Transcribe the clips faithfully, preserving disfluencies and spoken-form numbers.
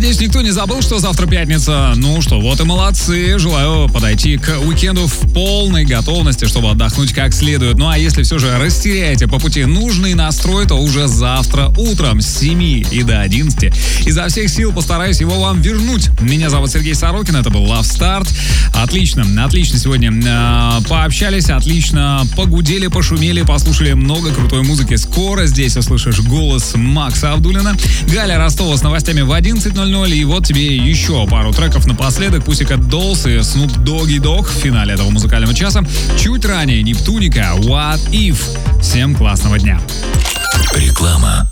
Надеюсь, никто не забыл, что завтра пятница. Ну что, вот и молодцы. Желаю подойти к уикенду в полной готовности, чтобы отдохнуть как следует. Ну а если все же растеряете по пути нужный настрой, то уже завтра утром с семи и до одиннадцати изо всех сил постараюсь его вам вернуть. Меня зовут Сергей Сорокин, это был Love Start. Отлично, отлично сегодня э, пообщались, отлично погудели, пошумели, послушали много крутой музыки. Скоро здесь услышишь голос Макса Абдуллина. Галя Ростова с новостями в одиннадцать ноль ноль. И вот тебе еще пару треков напоследок. Pussycat Dolls и Snoop Doggy Dogg в финале этого музыкального часа. Чуть ранее Нептуника What If. Всем классного дня. Реклама.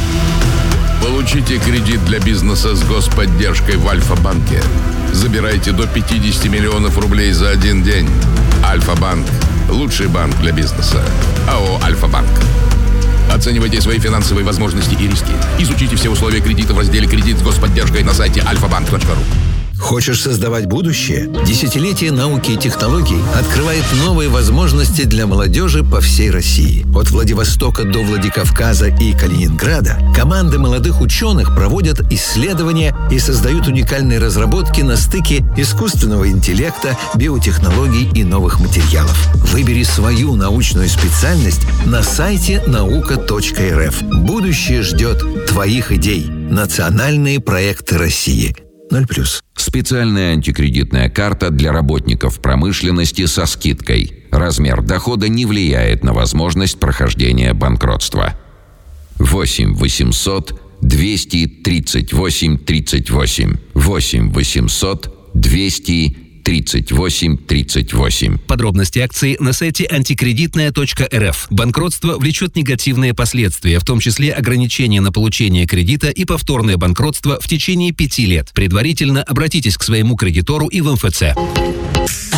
Получите кредит для бизнеса с господдержкой в Альфа-банке. Забирайте до пятьдесят миллионов рублей за один день. Альфа-банк. Лучший банк для бизнеса. АО «Альфа-банк». Оценивайте свои финансовые возможности и риски. Изучите все условия кредита в разделе «Кредит с господдержкой» на сайте альфа банк точка ру. Хочешь создавать будущее? Десятилетие науки и технологий открывает новые возможности для молодежи по всей России. От Владивостока до Владикавказа и Калининграда команды молодых ученых проводят исследования и создают уникальные разработки на стыке искусственного интеллекта, биотехнологий и новых материалов. Выбери свою научную специальность на сайте наука точка эр эф. Будущее ждет твоих идей. Национальные проекты России. ноль плюс. Специальная антикредитная карта для работников промышленности со скидкой. Размер дохода не влияет на возможность прохождения банкротства. восемь восемьсот двести тридцать восемь тридцать восемь. восемь восемьсот двести тридцать восемь тридцать восемь. Подробности акции на сайте антикредитная точка эр эф. Банкротство влечет негативные последствия, в том числе ограничение на получение кредита и повторное банкротство в течение пяти лет. Предварительно обратитесь к своему кредитору и в эм эф цэ.